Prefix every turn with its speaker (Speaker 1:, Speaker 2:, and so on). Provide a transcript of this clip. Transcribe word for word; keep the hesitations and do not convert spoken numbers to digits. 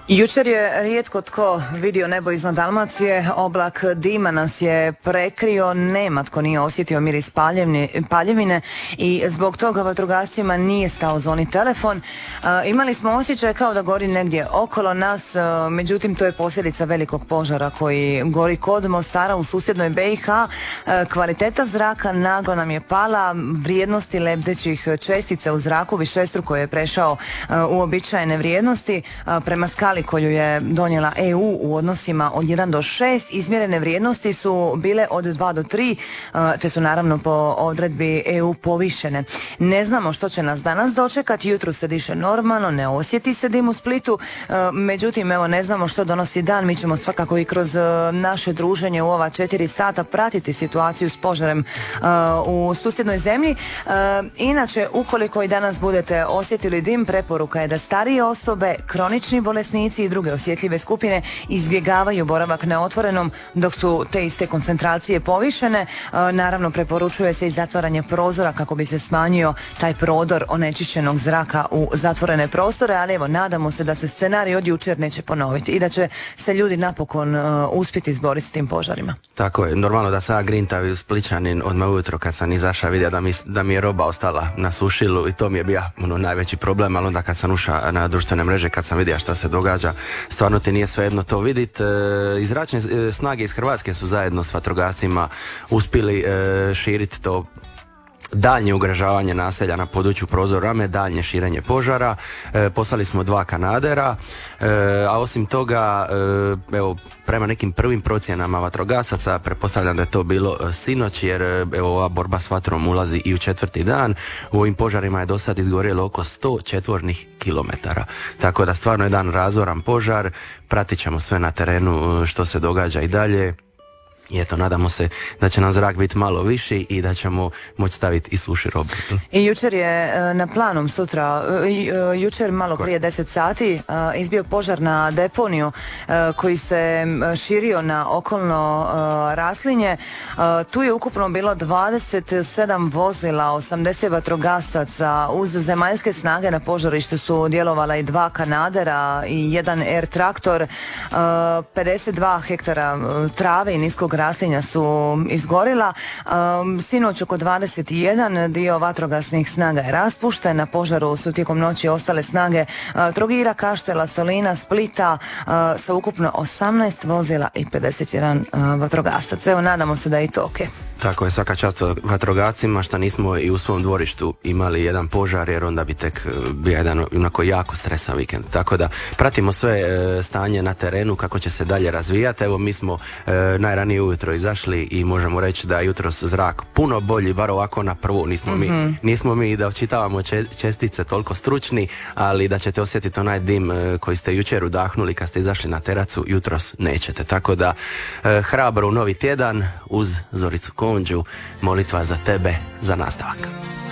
Speaker 1: Jučer je rijetko tko vidio nebo iznad Dalmacije, oblak dima nas je prekrio, nema tko nije osjetio miris paljevine i zbog toga vatrogascima nije stao zvoni telefon. E, imali smo osjećaj kao da gori negdje okolo nas, e, međutim to je posljedica velikog požara koji gori kod Mostara u susjednoj be i ha. E, kvaliteta zraka naglo nam je pala, vrijednosti lebdećih čestica u zraku višestruko je prešao e, uobičajene vrijednosti. E, prema skali koju je donijela e u u odnosima od jedan do šest, izmjerene vrijednosti su bile od dva do tri, te su naravno po odredbi e u povišene. Ne znamo što će nas danas dočekati, jutro se diše normalno, ne osjeti se dim u Splitu, međutim evo ne znamo što donosi dan, mi ćemo svakako i kroz naše druženje u ova četiri sata pratiti situaciju s požarem u susjednoj zemlji. Inače, ukoliko i danas budete osjetili dim, preporuka je da starije osobe, kronični bolesnici i druge osjetljive skupine izbjegavaju boravak na otvorenom dok su te iste koncentracije povišene. Naravno, preporučuje se i zatvaranje prozora kako bi se smanjio taj prodor onečišćenog zraka u zatvorene prostore, ali evo, nadamo se da se scenarij od jučer neće ponoviti i da će se ljudi napokon uh, uspjeti izboriti s tim požarima.
Speaker 2: Tako je, normalno da sam grintavi Spličanin odmah ujutro kad sam izašao vidio da mi, da mi je roba ostala na sušilu i to mi je bio ono, najveći problem, ali onda kad sam ušao na društvene mreže, kad sam vidio šta se događa, stvarno ti nije svejedno to vidjeti. I zračne snage iz Hrvatske su zajedno s vatrogascima uspjeli širiti to daljnje ugrožavanje naselja na području prozor Rame, daljnje širenje požara. E, poslali smo dva kanadera, e, a osim toga, e, evo, prema nekim prvim procjenama vatrogasaca, pretpostavljam da je to bilo e, sinoć, jer evo, ova borba s vatrom ulazi i u četvrti dan. U ovim požarima je do sad izgorjelo oko sto četvornih kilometara. Tako da stvarno je jedan razoran požar, pratit ćemo sve na terenu što se događa i dalje. I eto, nadamo se da će nam zrak biti malo viši i da ćemo moći staviti i suši robu.
Speaker 1: I jučer je na planom sutra, jučer malo prije deset sati izbio požar na deponiju koji se širio na okolno raslinje. Tu je ukupno bilo dvadeset sedam vozila, osamdeset vatrogasaca, uz zemaljske snage na požarištu su djelovala i dva kanadera i jedan air traktor, pedeset dva hektara trave i niskog raslinja su izgorila. Um, sinoć oko dvadeset jedan dio vatrogasnih snaga je raspušten. Na požaru su tijekom noći ostale snage uh, Trogira, Kaštela, Solina, Splita uh, sa ukupno osamnaest vozila i pedeset jedan uh, vatrogasaca. Evo, nadamo se da je i to ok.
Speaker 2: Tako je, svaka čast vatrogascima što nismo i u svom dvorištu imali jedan požar, jer onda bi tek bio jedan onako jako stresan vikend. Tako da pratimo sve e, stanje na terenu, kako će se dalje razvijati. Evo, mi smo e, najranije ujutro izašli i možemo reći da je jutros zrak puno bolji, bar ovako na prvu. Nismo, mm-hmm. mi, nismo mi da očitavamo če, čestice toliko stručni, ali da ćete osjetiti onaj dim e, koji ste jučer udahnuli kad ste izašli na teracu, jutros nećete. Tako da e, hrabro u novi tjedan uz Zoricu Konđu, molitva za tebe, za nastavak.